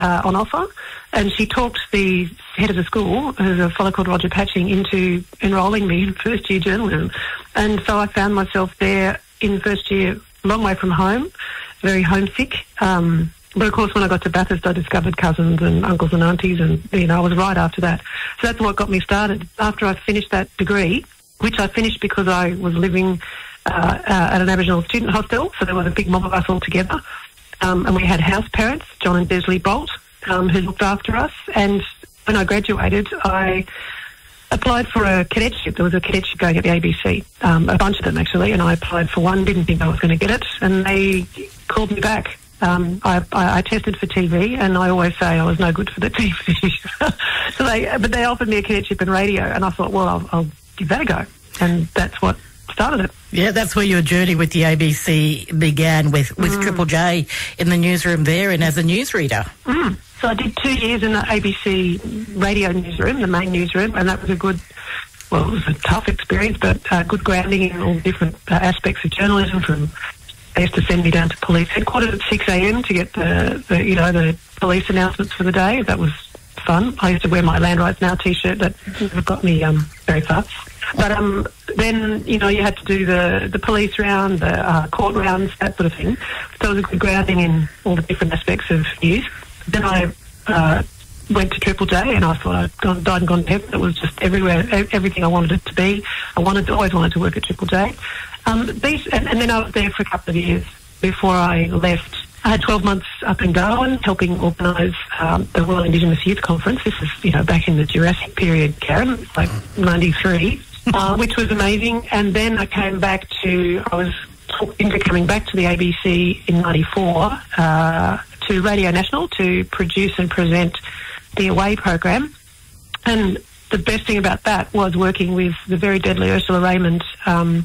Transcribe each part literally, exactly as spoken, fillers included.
uh, on offer, and she talked the head of the school, who's a fellow called Roger Patching, into enrolling me in first year journalism. And so I found myself there in first year, a long way from home, very homesick. Um, but of course, when I got to Bathurst, I discovered cousins and uncles and aunties, and you know, I was right after that. So that's what got me started. After I finished that degree, which I finished because I was living uh, uh, at an Aboriginal student hostel, so there was a big mob of us all together. Um, and we had house parents, John and Besley Bolt, um, who looked after us. And when I graduated, I applied for a cadetship. There was a cadetship going at the A B C, um, a bunch of them actually, and I applied for one, didn't think I was going to get it, and they called me back. Um, I, I, I tested for T V, and I always say I was no good for the T V. so they, but they offered me a cadetship in radio, and I thought, well, I'll, I'll give that a go. And that's what started it. Yeah, that's where your journey with the A B C began, with, with mm. Triple J in the newsroom there and as a newsreader. Mm. So I did two years in the A B C radio newsroom, the main newsroom, and that was a good, well, it was a tough experience, but uh, good grounding in all different uh, aspects of journalism. From they used to send me down to police headquarters at six a.m. to get the, the, you know, the police announcements for the day. That was fun. I used to wear my Land Rights Now T-shirt. That got me um, very far. But um, then, you know, you had to do the, the police round, the uh, court rounds, that sort of thing. So it was a good grounding in all the different aspects of news. Then I uh, went to Triple J, and I thought I'd gone, died and gone to heaven. It was just everywhere, everything I wanted it to be. I wanted to, always wanted to work at Triple J. Um, these, and, and then I was there for a couple of years before I left. I had twelve months up in Darwin helping organise um, the World Indigenous Youth Conference. This is, you know, back in the Jurassic period, Karen, like ninety-three. Uh, which was amazing. And then I came back to, I was talked into coming back to the A B C in ninety-four uh, to Radio National to produce and present the Away program. And the best thing about that was working with the very deadly Ursula Raymond. Um,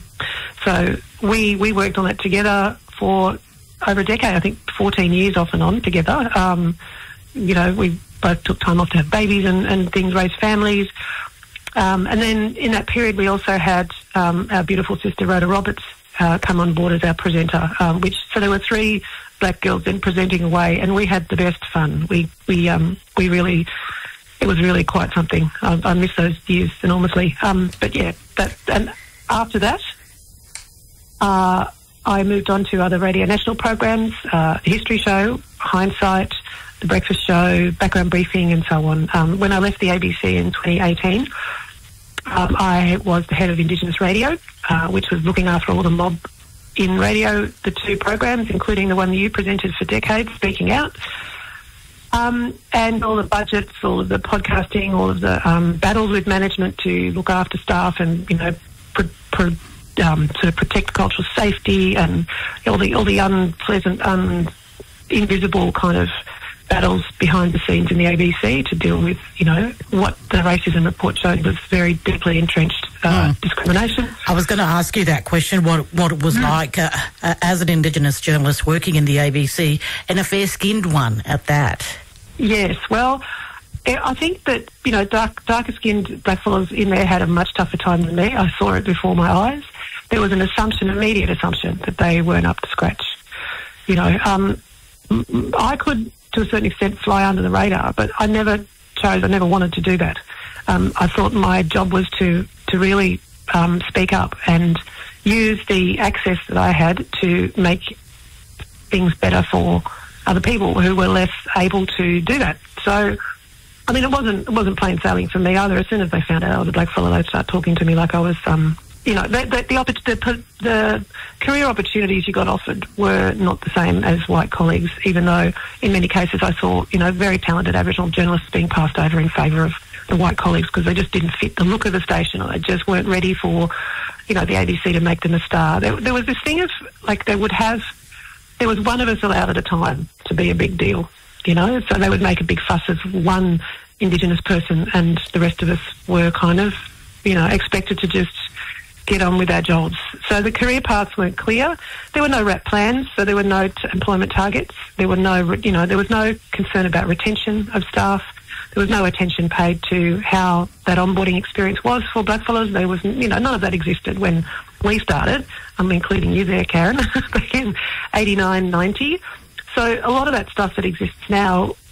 so we we worked on that together for over a decade, I think fourteen years off and on together. Um, you know, we both took time off to have babies and, and things, raise families. Um, and then in that period, we also had um, our beautiful sister Rhoda Roberts uh, come on board as our presenter. Um, which so there were three black girls then presenting Away, and we had the best fun. We we um, we really, it was really quite something. I, I miss those years enormously. Um, but yeah, that and after that, uh, I moved on to other Radio National programs, uh, the History Show, Hindsight, The Breakfast Show, Background Briefing, and so on. Um, when I left the A B C in twenty eighteen. Um, I was the head of Indigenous Radio, uh, which was looking after all the mob in radio, the two programs, including the one that you presented for decades, Speaking Out, um, and all the budgets, all of the podcasting, all of the um, battles with management to look after staff and, you know, pr- pr- um, to protect cultural safety and all the all the unpleasant, un- invisible kind of battles behind the scenes in the A B C to deal with, you know, what the racism report showed was very deeply entrenched uh, mm. discrimination. I was going to ask you that question, what what it was mm. like uh, uh, as an Indigenous journalist working in the A B C, and a fair-skinned one at that. Yes, well, I think that, you know, dark, darker-skinned blackfellas in there had a much tougher time than me. I saw it before my eyes. There was an assumption, immediate assumption, that they weren't up to scratch. You know, um, I could, to a certain extent, fly under the radar, but I never chose, I never wanted to do that. Um, I thought my job was to, to really um, speak up and use the access that I had to make things better for other people who were less able to do that. So, I mean, it wasn't it wasn't plain sailing for me either. As soon as they found out I was a black fellow, they'd start talking to me like I was, um, you know, the the, the, oppor- the the career opportunities you got offered were not the same as white colleagues, even though in many cases I saw, you know, very talented Aboriginal journalists being passed over in favour of the white colleagues because they just didn't fit the look of the station, or they just weren't ready for, you know, the A B C to make them a star. There, there was this thing of, like, they would have, there was one of us allowed at a time to be a big deal, you know, so they would make a big fuss of one Indigenous person and the rest of us were kind of, you know, expected to just get on with our jobs. So the career paths weren't clear. There were no R A P plans, so there were no t- employment targets. There were no, you know, there was no concern about retention of staff. There was no attention paid to how that onboarding experience was for blackfellas. There was, you know, none of that existed when we started. I'm including you there, Karen, back in eighty-nine, ninety. So a lot of that stuff that exists now